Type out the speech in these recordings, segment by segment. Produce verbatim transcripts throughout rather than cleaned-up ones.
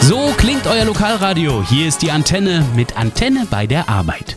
So klingt euer Lokalradio. Hier ist die Antenne mit Antenne bei der Arbeit.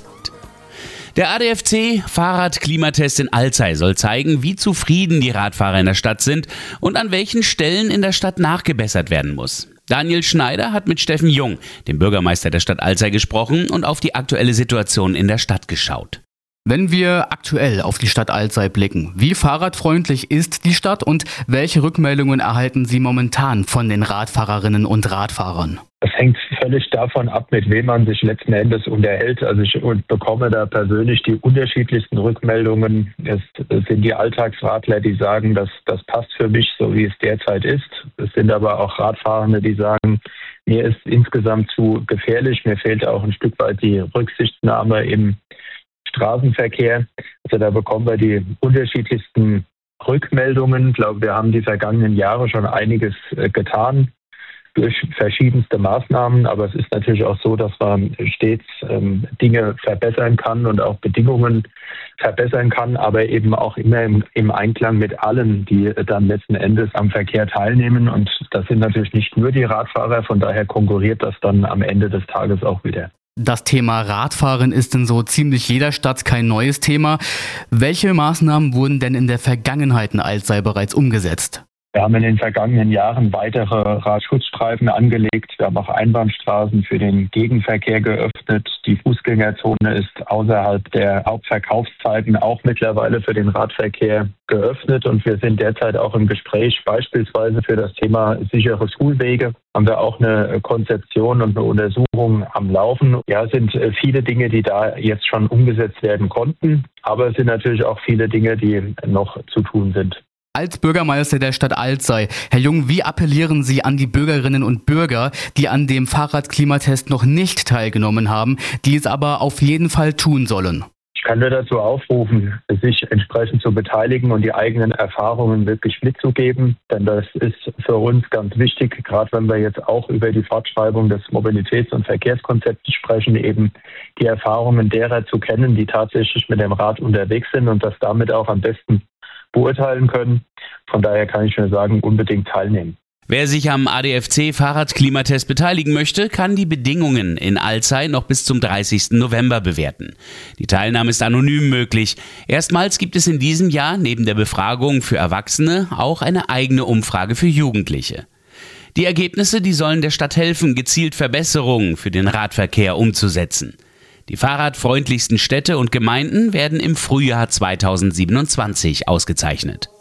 Der A D F C-Fahrradklimatest in Alzey soll zeigen, wie zufrieden die Radfahrer in der Stadt sind und an welchen Stellen in der Stadt nachgebessert werden muss. Daniel Schneider hat mit Steffen Jung, dem Bürgermeister der Stadt Alzey, gesprochen und auf die aktuelle Situation in der Stadt geschaut. Wenn wir aktuell auf die Stadt Alzey blicken, wie fahrradfreundlich ist die Stadt und welche Rückmeldungen erhalten Sie momentan von den Radfahrerinnen und Radfahrern? Das hängt völlig davon ab, mit wem man sich letzten Endes unterhält. Also ich bekomme da persönlich die unterschiedlichsten Rückmeldungen. Es sind die Alltagsradler, die sagen, dass das passt für mich, so wie es derzeit ist. Es sind aber auch Radfahrende, die sagen, mir ist insgesamt zu gefährlich. Mir fehlt auch ein Stück weit die Rücksichtnahme im Straßenverkehr. Also da bekommen wir die unterschiedlichsten Rückmeldungen. Ich glaube, wir haben die vergangenen Jahre schon einiges getan durch verschiedenste Maßnahmen. Aber es ist natürlich auch so, dass man stets ähm, Dinge verbessern kann und auch Bedingungen verbessern kann, aber eben auch immer im, im Einklang mit allen, die dann letzten Endes am Verkehr teilnehmen. Und das sind natürlich nicht nur die Radfahrer. Von daher konkurriert das dann am Ende des Tages auch wieder. Das Thema Radfahren ist in so ziemlich jeder Stadt kein neues Thema. Welche Maßnahmen wurden denn in der Vergangenheit in Alzey bereits umgesetzt? Wir haben in den vergangenen Jahren weitere Radschutzstreifen angelegt. Wir haben auch Einbahnstraßen für den Gegenverkehr geöffnet. Die Fußgängerzone ist außerhalb der Hauptverkaufszeiten auch mittlerweile für den Radverkehr geöffnet. Und wir sind derzeit auch im Gespräch, beispielsweise für das Thema sichere Schulwege. Haben wir auch eine Konzeption und eine Untersuchung am Laufen. Ja, es sind viele Dinge, die da jetzt schon umgesetzt werden konnten. Aber es sind natürlich auch viele Dinge, die noch zu tun sind. Als Bürgermeister der Stadt Alzey, Herr Jung, wie appellieren Sie an die Bürgerinnen und Bürger, die an dem Fahrradklimatest noch nicht teilgenommen haben, die es aber auf jeden Fall tun sollen? Ich kann nur dazu aufrufen, sich entsprechend zu beteiligen und die eigenen Erfahrungen wirklich mitzugeben. Denn das ist für uns ganz wichtig, gerade wenn wir jetzt auch über die Fortschreibung des Mobilitäts- und Verkehrskonzepts sprechen, eben die Erfahrungen derer zu kennen, die tatsächlich mit dem Rad unterwegs sind und das damit auch am besten beurteilen können. Von daher kann ich nur sagen, unbedingt teilnehmen. Wer sich am A D F C-Fahrradklimatest beteiligen möchte, kann die Bedingungen in Alzey noch bis zum dreißigsten November bewerten. Die Teilnahme ist anonym möglich. Erstmals gibt es in diesem Jahr neben der Befragung für Erwachsene auch eine eigene Umfrage für Jugendliche. Die Ergebnisse, die sollen der Stadt helfen, gezielt Verbesserungen für den Radverkehr umzusetzen. Die fahrradfreundlichsten Städte und Gemeinden werden im Frühjahr zweitausendsiebenundzwanzig ausgezeichnet.